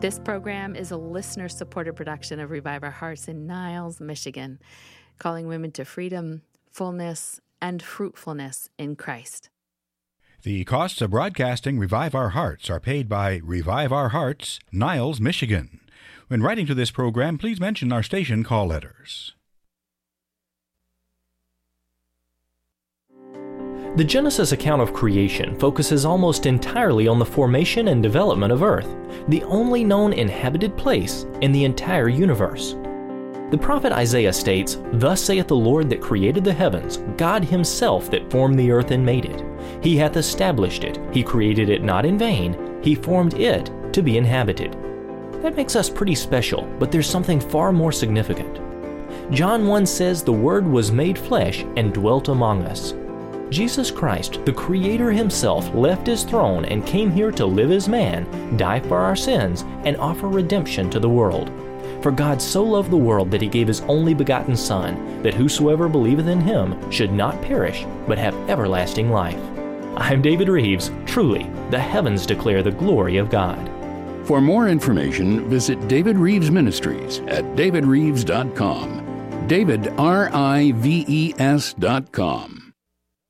This program is a listener-supported production of Revive Our Hearts in Niles, Michigan, calling women to freedom, fullness, and fruitfulness in Christ. The costs of broadcasting Revive Our Hearts are paid by Revive Our Hearts, Niles, Michigan. When writing to this program, please mention our station call letters. The Genesis account of creation focuses almost entirely on the formation and development of Earth, the only known inhabited place in the entire universe. The prophet Isaiah states, "Thus saith the Lord that created the heavens, God himself that formed the earth and made it. He hath established it, he created it not in vain, he formed it to be inhabited." That makes us pretty special, but there's something far more significant. John 1 says the Word was made flesh and dwelt among us. Jesus Christ, the Creator himself, left his throne and came here to live as man, die for our sins, and offer redemption to the world. For God so loved the world that he gave his only begotten Son, that whosoever believeth in him should not perish, but have everlasting life. I'm David Reeves. Truly, the heavens declare the glory of God. For more information, visit David Reeves Ministries at davidreeves.com. DavidRives.com.